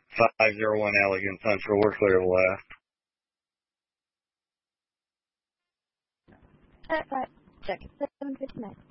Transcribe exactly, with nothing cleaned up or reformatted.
five zero one Allegan Central. We're clear of the last. Alright, check. seven fifty-nine.